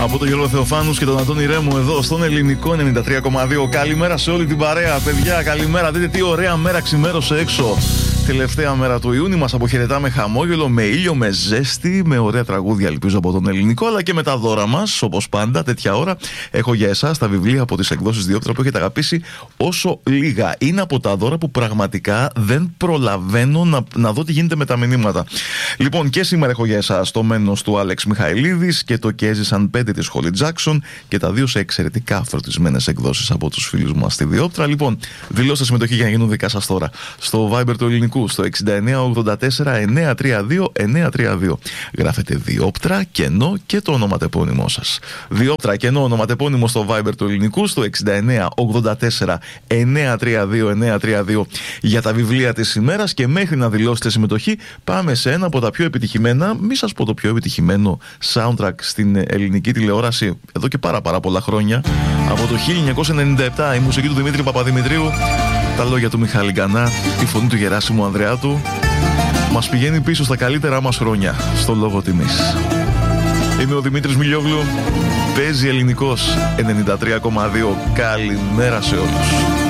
Από τον Γιώργο Θεοφάνους και τον Αντώνη Ρέμο εδώ στον Ελληνικό 93,2. Καλημέρα σε όλη την παρέα, παιδιά. Καλημέρα. Δείτε τι ωραία μέρα ξημέρωσε έξω. Τελευταία μέρα του Ιούνιου. Μας αποχαιρετάμε χαμόγελο, με ήλιο, με ζέστη, με ωραία τραγούδια, ελπίζω, από τον Ελληνικό, αλλά και με τα δώρα μας. Όπως πάντα, τέτοια ώρα έχω για εσάς τα βιβλία από τις εκδόσεις Διόπτρα που έχετε αγαπήσει όσο λίγα. Είναι από τα δώρα που πραγματικά δεν προλαβαίνω να δω τι γίνεται με τα μηνύματα. Λοιπόν, και σήμερα έχω για εσάς το Μένος του Άλεξ Μιχαηλίδης και το Και έζησαν 5 της Χόλι Τζάκσον, και τα δύο σε εξαιρετικά φροντισμένες εκδόσεις από τους φίλους μας στη Διόπτρα. Λοιπόν, δηλώστε συμμετοχή για να γίνουν δικά σας τώρα στο Viber του Ελληνικού στο 6984-932-932. Γράφετε Διόπτρα, κενό και το ονοματεπώνυμό σας. Διόπτρα, κενό, ονοματεπώνυμο στο Viber του Ελληνικού στο 6984-932-932 για τα βιβλία της ημέρας. Και μέχρι να δηλώσετε συμμετοχή, πάμε σε ένα από τα πιο επιτυχημένα, μη σας πω το πιο επιτυχημένο soundtrack στην ελληνική τηλεόραση εδώ και πάρα πολλά χρόνια. Από το 1997, η μουσική του Δημήτρη Παπαδημητρίου, τα λόγια του Μιχάλη Γκανά, τη φωνή του Γεράσιμου Ανδρεάτου, μας πηγαίνει πίσω στα καλύτερά μας χρόνια, στο λόγο τιμής. Είμαι ο Δημήτρης Μιλιόγλου, παίζει Ελληνικός 93,2. Καλημέρα σε όλους.